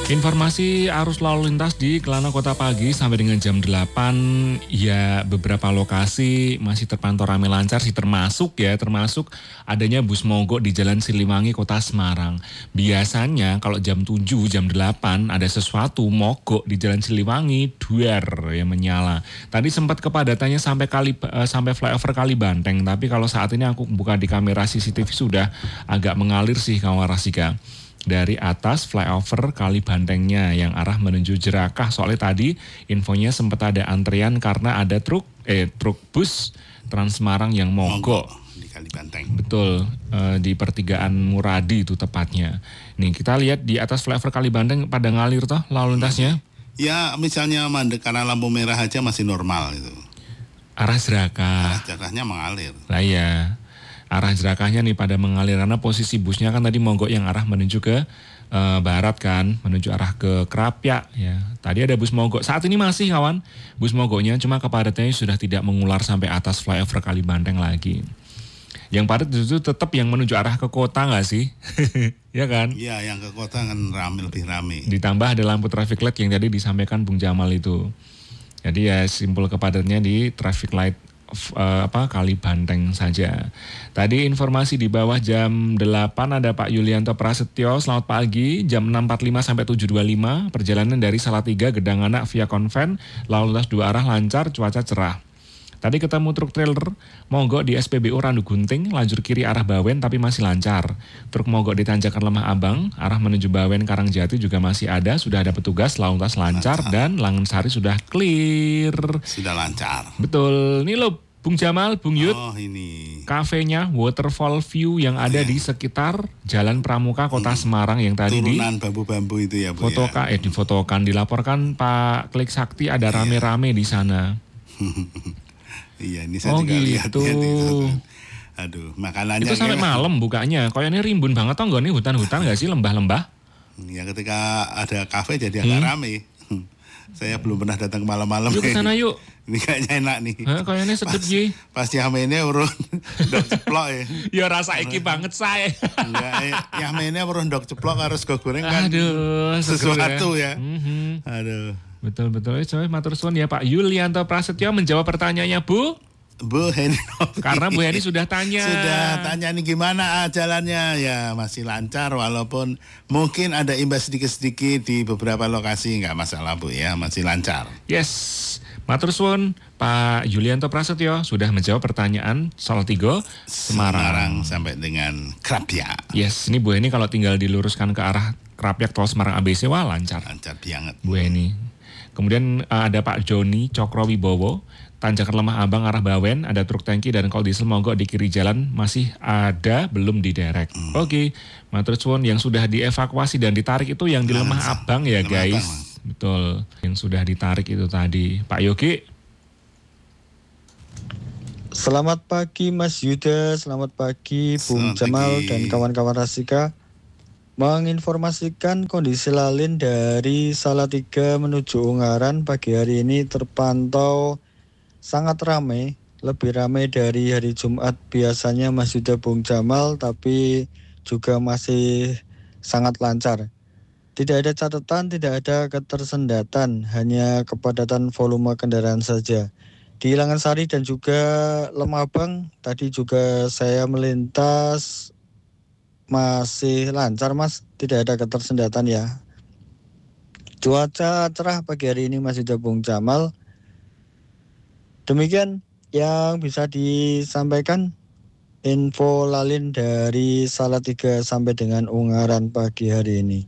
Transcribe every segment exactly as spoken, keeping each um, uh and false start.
Informasi arus lalu lintas di Kelana Kota pagi sampai dengan jam delapan, ya beberapa lokasi masih terpantau ramai lancar sih, termasuk ya, termasuk adanya bus mogok di Jalan Siliwangi Kota Semarang. Biasanya kalau jam tujuh, jam delapan ada sesuatu mogok di Jalan Siliwangi, duar yang menyala. Tadi sempat kepadatannya sampai kali uh, sampai flyover Kalibanteng, tapi kalau saat ini aku buka di kamera C C T V sudah agak mengalir sih kawan Rasika. Dari atas flyover Kalibantengnya yang arah menuju Jerakah. Soalnya tadi infonya sempat ada antrian karena ada truk eh truk bus Trans Semarang yang mogok di Kalibanteng. Betul, eh, di pertigaan Muradi itu tepatnya. Nih kita lihat di atas flyover Kalibanteng pada ngalir toh lalu lintasnya. Ya misalnya mandek karena lampu merah aja masih normal itu. Arah Jerakah. Arah Jerakahnya mengalir. Lah ya. Arah Jerakahnya nih pada mengalir karena posisi busnya kan tadi mogok yang arah menuju ke uh, barat kan, menuju arah ke Krapyak ya. Tadi ada bus mogok, saat ini masih kawan, bus mogoknya cuma kepadatannya sudah tidak mengular sampai atas flyover Kalibanteng lagi. Yang padat itu tetap yang menuju arah ke kota nggak sih? Ya kan? Iya, yang ke kota kan rame, lebih rame. Ditambah ada lampu traffic light yang tadi disampaikan Bung Jamal itu. Jadi ya simpul kepadatnya di traffic light Uh, apa Kalibanteng saja. Tadi informasi di bawah jam delapan ada Pak Yulianto Prasetyo, selamat pagi, jam enam empat puluh lima sampai tujuh dua puluh lima, perjalanan dari Salatiga Gedanganak via Konven, lalu lintas dua arah lancar, cuaca cerah. Tadi ketemu truk trailer mogok di S P B U Randu Gunting, lajur kiri arah Bawen tapi masih lancar. Truk mogok di Tanjakan Lemah Abang, arah menuju Bawen Karangjati juga masih ada, sudah ada petugas, lalu lintas lancar, lancar. Dan Langensari sudah clear. Sudah lancar. Betul, ini loh Bung Jamal, Bung Yud. Oh ini. Kafenya Waterfall View yang ada di sekitar Jalan Pramuka Kota hmm. Semarang yang tadi turunan di bambu-bambu itu ya Bu. Fotoka, ya. eh difotokan, dilaporkan Pak Klik Sakti ada rame-rame di sana. Iya, ini saya oh juga gitu. lihat ya, aduh, makanannya itu sampai kayak... malam bukanya. Kayaknya rimbun banget toh nggak nih hutan-hutan nggak sih, lembah-lembah? Ya ketika ada kafe jadi agak hmm. rame. Saya belum pernah datang malam-malam. Yuk ke sana yuk. Ini kayaknya enak nih. Hah, kayaknya sedep ji. Pas yamennya urun dok ceplok ya. Ya rasa iki banget saya. Enggak, yamennya urun dok ceplok harus go goreng kan. Aduh, sesuatu ya. ya. Mm-hmm. Aduh. Betul-betul, coy, matur suwun ya Pak Yulianto Prasetyo menjawab pertanyaannya Bu. Bu Heni. Karena Bu Heni sudah tanya. Sudah tanya nih gimana ah, jalannya, ya masih lancar walaupun mungkin ada imbas sedikit-sedikit di beberapa lokasi, nggak masalah Bu ya, masih lancar. Yes, matur suwun Pak Yulianto Prasetyo sudah menjawab pertanyaan Salatiga Semarang. Semarang sampai dengan Krapyak. Yes, ini Bu Heni kalau tinggal diluruskan ke arah Krapyak tol Semarang A B C wah lancar. Lancar banget. Bu Heni. Kemudian uh, ada Pak Joni Cokrowibowo, Tanjakan Lemah Abang arah Bawen, ada truk tangki dan kol diesel mogok di kiri jalan masih ada, belum diderek. Hmm. Oke, matur suwun yang sudah dievakuasi dan ditarik itu yang di Lemah Abang ya Lemah guys. Abang, betul, yang sudah ditarik itu tadi. Pak Yogi. Selamat pagi Mas Yuda, selamat pagi Bung Jamal dan kawan-kawan Rasika. Menginformasikan kondisi lalin dari Salatiga menuju Ungaran pagi hari ini terpantau sangat ramai, lebih ramai dari hari Jumat biasanya Mas Yuda Bung Jamal, tapi juga masih sangat lancar. Tidak ada catatan, tidak ada ketersendatan, hanya kepadatan volume kendaraan saja. Di Langensari dan juga Lemah Abang, tadi juga saya melintas masih lancar Mas, tidak ada ketersendatan ya. Cuaca cerah pagi hari ini Mas Yuda Bung Jamal. Demikian yang bisa disampaikan info lalin dari Salatiga sampai dengan Ungaran pagi hari ini.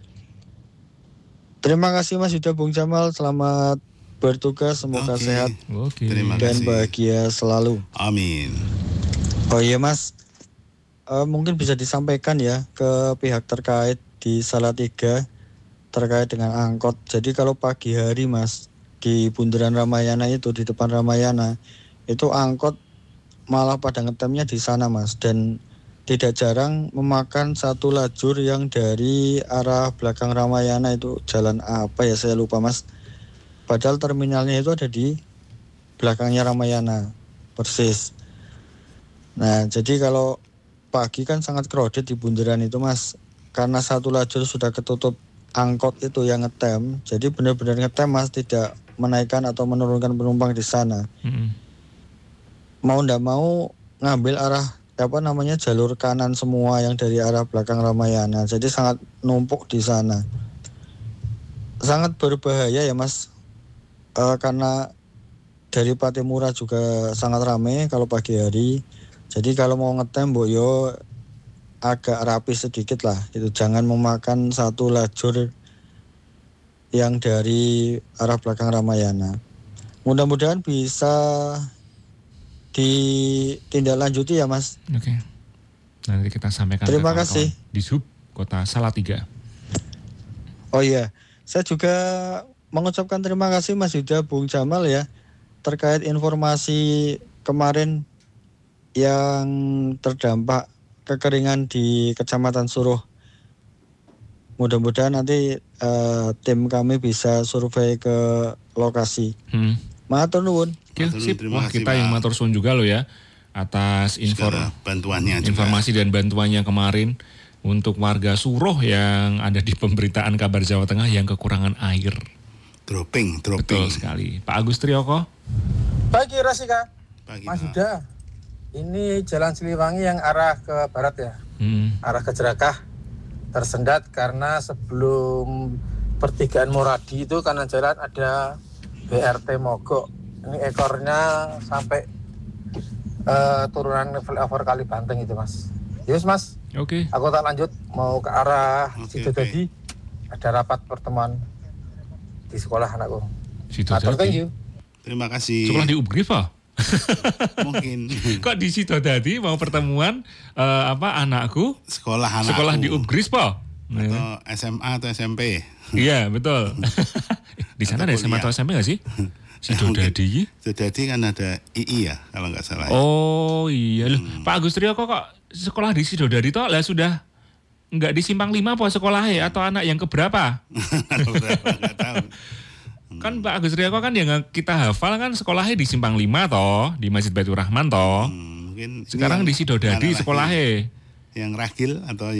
Terima kasih Mas Yuda Bung Jamal, selamat bertugas, semoga Oke. sehat Oke. dan bahagia selalu. Amin. Oh iya Mas, Uh, mungkin bisa disampaikan ya ke pihak terkait di Salatiga terkait dengan angkot. Jadi kalau pagi hari Mas di Bundaran Ramayana itu, di depan Ramayana itu angkot malah pada ngetemnya di sana Mas, dan tidak jarang memakan satu lajur yang dari arah belakang Ramayana itu jalan apa ya saya lupa Mas. Padahal terminalnya itu ada di belakangnya Ramayana persis. Nah jadi kalau pagi kan sangat crowded di bundaran itu Mas, karena satu lajur sudah ketutup angkot itu yang ngetem. Jadi benar-benar ngetem Mas, tidak menaikkan atau menurunkan penumpang di sana. Mm-mm. Mau ndak mau ngambil arah apa namanya jalur kanan semua yang dari arah belakang Ramayana. Jadi sangat numpuk di sana. Sangat berbahaya ya Mas. E, karena dari Patimura juga sangat ramai kalau pagi hari. Jadi kalau mau ngetem boyo agak rapi sedikit lah gitu. Jangan memakan satu lajur yang dari arah belakang Ramayana. Mudah-mudahan bisa ditindaklanjuti ya Mas. Oke. Nanti kita sampaikan Terima ke kasih. di Sub Kota Salatiga. Oh iya, saya juga mengucapkan terima kasih Mas Yuda, Bung Jamal ya, terkait informasi kemarin yang terdampak kekeringan di Kecamatan Suruh. Mudah-mudahan nanti uh, tim kami bisa survei ke lokasi. Hmm. Matur nuwun. Oke, Matur nuwun, sip. terima Wah, kasih, kita Pak. yang matur suwun juga loh ya atas infor Segala bantuannya juga. informasi dan bantuannya kemarin untuk warga Suruh yang ada di pemberitaan Kabar Jawa Tengah yang kekurangan air. Dropping, Betul dropping. sekali. Pak Agus Trioko. Pagi Rasika, Pagi, Mas Pak. Yuda. Ini Jalan Siliwangi yang arah ke barat ya, Hmm. arah ke Jerakah. Tersendat karena sebelum pertigaan Moradi itu kanan jalan ada B R T mogok. Ini ekornya sampai uh, turunan flyover Kali Banteng itu Mas. Yus Mas, Oke. aku tak lanjut mau ke arah Oke, Sidodadi. Ada rapat pertemuan di sekolah anakku. Situ Matur, thank tadi. you. Terima kasih. Sekolah di Upgrif ah? Mungkin Kok di situ tadi mau pertemuan eh, apa anakku sekolah anakku. sekolah di Upgris po? Atau S M A atau S M P. Iya betul. Di sana Atau ada S M A atau kuliah. S M P nggak sih? Si Ya, mungkin. Dodadi. Jadi kan ada I I ya kalau nggak salah. Oh iya loh. Hmm. Pak Agus Trio kok, kok sekolah di Sidodadi toh lah sudah nggak di Simpang Lima po sekolahnya atau anak yang keberapa? Berapa nggak tahu. Kan Pak Agus Trio kan yang kita hafal kan sekolahnya di Simpang Lima toh, di Masjid Baitur Rahman toh. Hmm, mungkin ini Sekarang yang di Sidodadi anak laki sekolahnya. yang ragil atau